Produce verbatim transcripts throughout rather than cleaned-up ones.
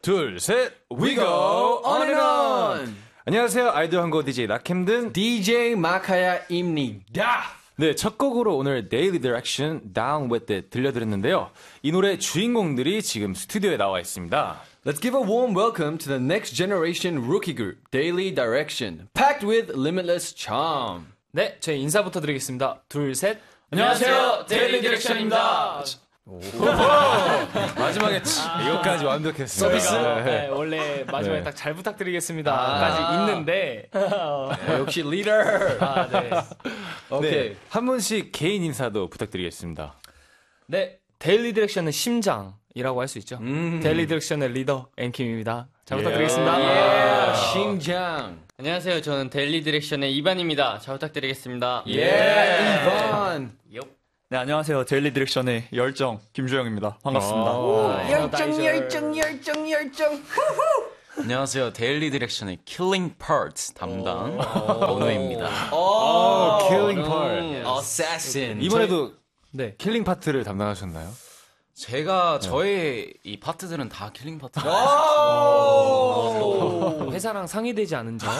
둘, 셋, we go on and on. 안녕하세요, 아이돌 한국 디제이 낙햄든 디제이 마카야입니다. 네, 첫 곡으로 오늘 Daily Direction Down With It 들려드렸는데요. 이 노래 주인공들이 지금 스튜디오에 나와 있습니다. Let's give a warm welcome to the next generation rookie group, Daily Direction, packed with limitless charm. 네, 저희 인사부터 드리겠습니다. 둘, 셋. 안녕하세요, 데일리 디렉션입니다. 마지막에 이것까지 완벽했어요. 서비스? 네. 네, 원래 마지막에 네. 딱 잘 부탁드리겠습니다까지 아. 있는데 네, 역시 리더. 아, 네. 오케이. 네, 한 분씩 개인 인사도 부탁드리겠습니다. 네, 데일리 디렉션은 심장이라고 할 수 있죠. 음. 데일리 디렉션의 리더 앤킴입니다. 잘 예. 부탁드리겠습니다. 예, 심장. 안녕하세요. 저는 데일리 디렉션의 이반입니다. 잘 부탁드리겠습니다. 예, 이반. 네, 안녕하세요. 데일리 디렉션의 열정 김주영입니다. 반갑습니다. 아, 열정, 열정, 열정, 열정. 안녕하세요. 데일리 디렉션의 킬링 파트 담당 원우입니다. 오, Killing Part. Assassin. 이번에도 네. 킬링 파트를 담당하셨나요? 제가 저의 이 파트들은 다 킬링 파트. 회사랑 상의되지 않은 점.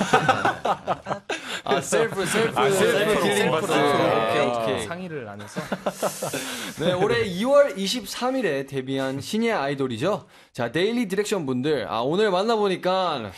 아, 셀프, 셀프. 아, 셀프 킬링 파트. 오케이, 아, 오케이. 상의를 안 해서. 네, 올해 이월 이십삼일에 데뷔한 신예 아이돌이죠. 자, 데일리 디렉션 분들, 아, 오늘 만나보니까,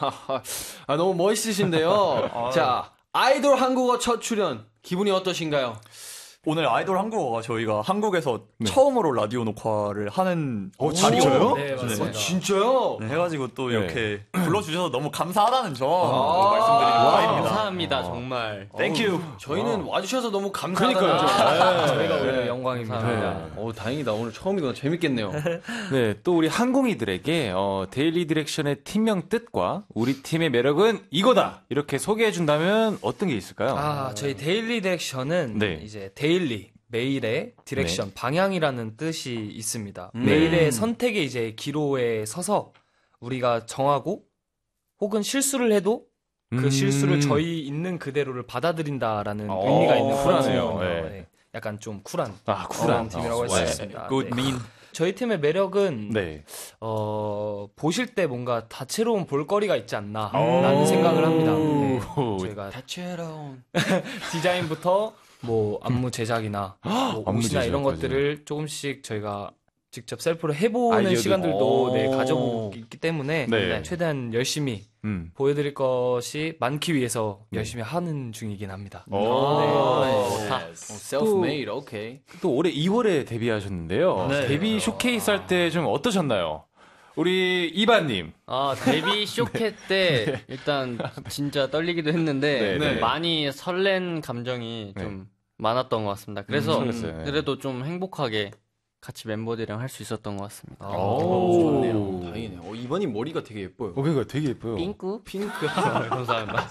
아, 너무 멋있으신데요. 자, 아이돌 한국어 첫 출연, 기분이 어떠신가요? 오늘 아이돌 한국어가 저희가 한국에서 처음으로 라디오 녹화를 하는 자리거든요. 진짜요? 네, 맞습니다. 진짜요? 네, 해가지고 또 네. 이렇게 불러주셔서 너무 감사하다는 점 아~ 말씀드리는 바입니다. 감사합니다, 정말. 땡큐. 저희는 와주셔서 너무 감사하다는 그러니까요. 점. 저희가 네. 오히려 영광입니다. 네. 오, 다행이다. 오늘 처음이구나. 재밌겠네요. 네, 또 우리 항공이들에게 어, 데일리 디렉션의 팀명 뜻과 우리 팀의 매력은 이거다 이렇게 소개해준다면 어떤 게 있을까요? 아, 저희 데일리 디렉션은 네. 이제 데일리 매일의 디렉션 네. 방향이라는 뜻이 있습니다. 음. 매일의 선택의 이제 기로에 서서 우리가 정하고 혹은 실수를 해도 그 음. 실수를 저희 있는 그대로를 받아들인다라는 어, 의미가 있는 쿨하네요. 팀이거든요. 네. 네. 약간 좀 쿨한 아, 그런 쿨한 팀이라고 할 수 네. 있습니다. Good 네. mean. 저희 팀의 매력은 네. 어, 보실 때 뭔가 다채로운 볼거리가 있지 오. 않나라는 생각을 합니다. 네. 오. 저희가 다채로운. 디자인부터 뭐 안무 제작이나 뭐 안무 옷이나 이런 제작까지. 것들을 조금씩 저희가 직접 셀프로 해보는 아이디어도- 시간들도 네, 오. 가져보고 있기 때문에 네. 네, 최대한 열심히 음. 보여드릴 것이 많기 위해서 네. 열심히 하는 중이긴 합니다. 오. 네. 좋다. self-made, 오케이. 또 올해 이월에 데뷔하셨는데요. 네. 데뷔 쇼케이스 할 때 좀 어떠셨나요? 우리 이반님. 아, 데뷔 쇼케 때 일단 진짜 떨리기도 했는데 네, 네. 많이 설렌 감정이 네. 좀 많았던 것 같습니다. 그래서 음, 설렜어요. 네. 그래도 좀 행복하게 같이 멤버들이랑 할 수 있었던 것 같습니다. 오. 좋네요. 다행이네요. 어, 이번이 머리가 되게 예뻐요. 어, 그러니까 되게 예뻐요. 핑크? 핑크. 감사합니다.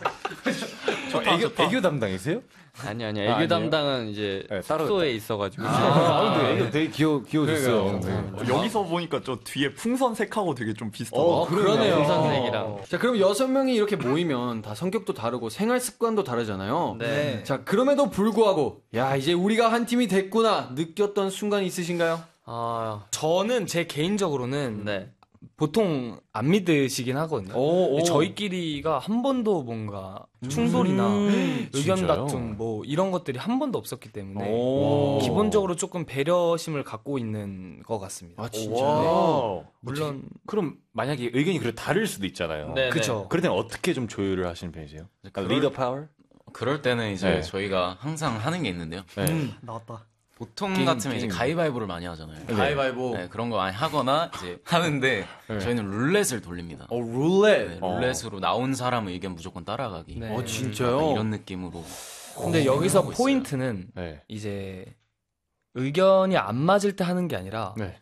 저 애교, 애교 담당이세요? 아니 아니 아, 애교 아니에요? 담당은 이제 네, 따로 숙소에 있어가지고 아, 근데 애교 되게 귀여, 귀여워졌어요. 그러게요. 네. 어, 여기서 보니까 저 뒤에 풍선색하고 되게 좀 비슷하다. 어, 그러네요. 풍선색이랑. 자, 그럼 여섯 명이 이렇게 모이면 다 성격도 다르고 생활 습관도 다르잖아요. 네. 자, 그럼에도 불구하고, 야, 이제 우리가 한 팀이 됐구나 느꼈던 순간 있으신가요? 아, 저는 제 개인적으로는 네. 보통 안 믿으시긴 하거든요. 오, 오. 저희끼리가 한 번도 뭔가 충돌이나 음, 의견 진짜요? 다툼 뭐 이런 것들이 한 번도 없었기 때문에 오. 기본적으로 조금 배려심을 갖고 있는 것 같습니다. 아, 진짜. 와. 물론 그럼 만약에 의견이 그래 다를 수도 있잖아요. 네, 그쵸. 그럴 때는 어떻게 좀 조율을 하시는 편이세요? 약간 그럴- 리더 파워? 그럴 때는 이제 네. 저희가 항상 하는 게 있는데요. 네. 나왔다. 보통 게임, 같으면 이제 게임. 가위바위보를 많이 하잖아요. 네. 가위바위보. 네, 그런 거 많이 하거나 이제 하는데 네. 저희는 룰렛을 돌립니다. 어, 룰렛. 네, 어. 룰렛으로 나온 사람의 의견 무조건 따라가기. 네. 어, 진짜요? 약간 이런 느낌으로. 근데 여기서 하고 있어요. 포인트는 네. 이제 의견이 안 맞을 때 하는 게 아니라 네.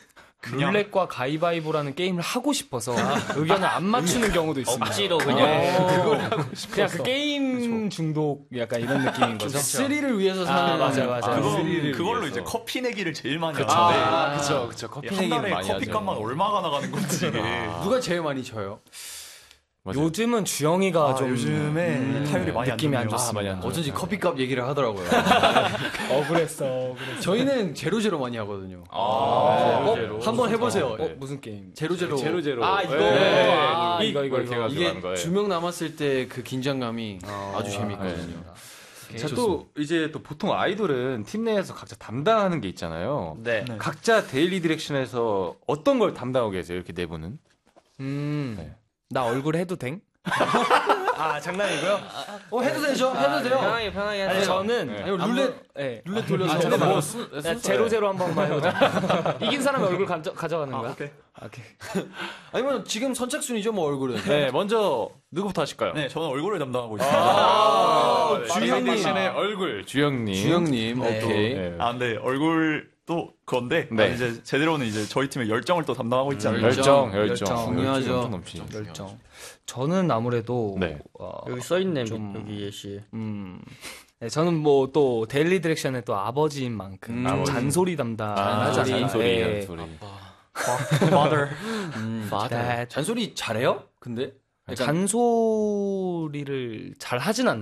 룰렛과 가위바위보라는 게임을 하고 싶어서 의견을 안 맞추는 경우도 있습니다. 억지로 그냥. 네. 그걸 하고 싶어서. 그냥 그 게임 중독 약간 이런 느낌인 거죠. 스릴을 위해서 아, 사는. 맞아요, 맞아요. 그거, 스릴을 그걸로 위해서. 이제 커피 내기를 제일 많이 그쵸. 하는데 아, 그쵸, 그쵸. 커피 한 내기는 달에 많이 커피값만 하죠. 얼마가 나가는 건지 이게. 누가 제일 많이 져요? 맞아요. 요즘은 주영이가 아, 좀 요즘에 음, 타율이 많이 느낌이 안 안 좋네요. 좋습니다. 아, 많이 안 좋아요. 어쩐지 커피값 얘기를 하더라고요. 억울했어. 억울했어. 저희는 제로제로 많이 하거든요. 아, 어? 한번 해보세요. 어, 무슨 게임? 제로제로. 제로제로. 아, 이거. 네. 아, 이- 이거, 이거, 이렇게 이거. 해가지고 이게 하는 거예요. 두 명 남았을 때 그 긴장감이 아주 재밌거든요. 자, 또 이제 또 보통 아이돌은 팀 내에서 각자 담당하는 게 있잖아요. 네. 네. 각자 데일리 디렉션에서 어떤 걸 담당하고 계세요? 이렇게 네 분은? 음. 네. 나 얼굴 해도 돼? 아, 장난이고요? 어, 해도 되죠? 해도 돼요. 편하게 편하게 아니, 하세요. 저는 네. 아니면 룰렛, 네. 룰렛 돌려서. 아, 잠깐만. 뭐 수- 야, 순서예요. 제로 제로 한 번만 해보자. 이긴 사람이 얼굴 가져, 가져가는 거야? 오케이. 오케이. 아니면 지금 선착순이죠, 뭐 얼굴은. 네, 먼저 누구부터 하실까요? 네, 저는 얼굴을 담당하고 있습니다. 아, 네. 주영님. 주영님. 의 얼굴, 주영님. 주영님, 오케이. 네. 아, 근데 얼굴도 그건데 네. 아, 이제 제대로는 이제 저희 팀의 열정을 또 담당하고 있지 않나요? 열정, 열정. 열정. 열정. 중요하죠. 열정 엄청 넘치죠. 열정. 저는 아무래도 네. 어, 여기 써있네 좀- 여기 예시. 음. 네, 저는 뭐 또 데일리 디렉션의 또 아버지인 만큼 음. 좀 아버지. 잔소리 담당. 아, 하잖아요. 잔소리, 네. 잔소리. Father. 음. Dad. 잔소리 잘해요? 근데? 약간 잔소리를 잘 하진 않는.